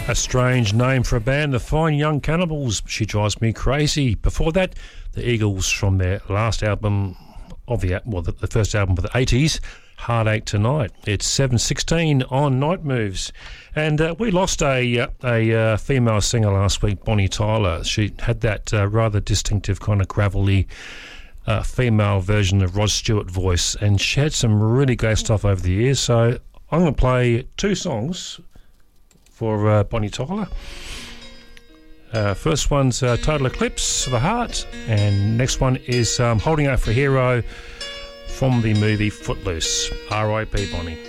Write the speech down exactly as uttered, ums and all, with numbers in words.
A strange name for a band, the Fine Young Cannibals, She Drives Me Crazy. Before that, the Eagles from their last album, of the well, the, the first album of the eighties, Heartache Tonight. It's seven sixteen on Night Moves. And uh, we lost a, a uh, female singer last week, Bonnie Tyler. She had that uh, rather distinctive kind of gravelly uh, female version of Rod Stewart voice, and she had some really great stuff over the years. So I'm going to play two songs for uh, Bonnie Tyler. Uh, first one's uh, Total Eclipse of the Heart, and next one is um, Holding Out for a Hero from the movie Footloose. R I P Bonnie.